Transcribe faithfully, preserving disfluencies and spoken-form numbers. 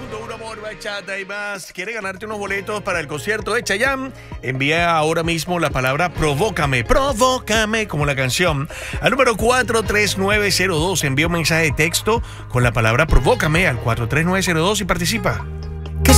Éxito, un amor, bachata y más. ¿Quiere ganarte unos boletos para el concierto de Chayanne? Envía ahora mismo la palabra provócame, provócame, como la canción, al número cuatro tres nueve cero dos. Envía un mensaje de texto con la palabra provócame al cuatro tres nueve cero dos y participa.